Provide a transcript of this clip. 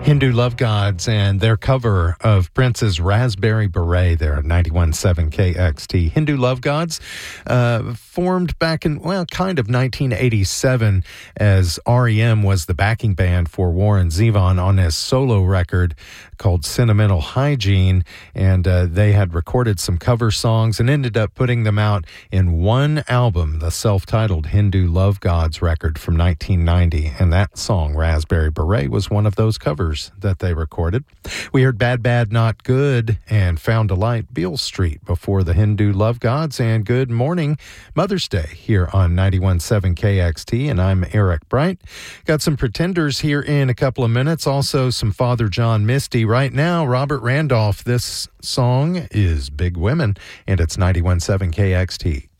Hindu Love Gods and their cover of Prince's Raspberry Beret there at 91.7 KXT. Hindu Love Gods formed back in, kind of 1987 as REM was the backing band for Warren Zevon on his solo record called Sentimental Hygiene, and they had recorded some cover songs and ended up putting them out in one album, the self-titled Hindu Love Gods record from 1990, and that song, Raspberry Beret, was one of those covers that they recorded. We heard Bad Bad Not Good and Found a Light, Beale Street, before the Hindu Love Gods, and good morning, Mother's Day here on 91.7 KXT, and I'm Eric Bright. Got some Pretenders here in a couple of minutes, also some Father John Misty. Right now, Robert Randolph. This song is Big Women, and it's 91.7 KXT.